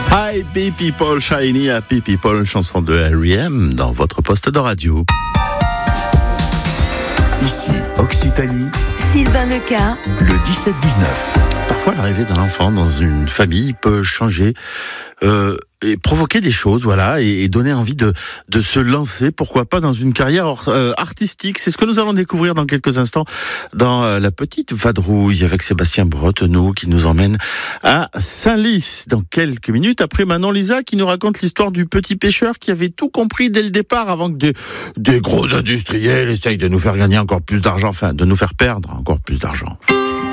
Happy People, Shiny Happy People, chanson de R.E.M. dans votre poste de radio. Ici, Occitanie, Sylvain Leca, le 17-19. Parfois, l'arrivée d'un enfant dans une famille peut changer et provoquer des choses, voilà, et donner envie de se lancer, pourquoi pas, dans une carrière artistique. C'est ce que nous allons découvrir dans quelques instants dans la petite vadrouille avec Sébastien Bretonneau qui nous emmène à Saint-Lys dans quelques minutes. Après Manon Lisa qui nous raconte l'histoire du petit pêcheur qui avait tout compris dès le départ avant que des gros industriels essayent de nous faire gagner encore plus d'argent, enfin de nous faire perdre encore plus d'argent.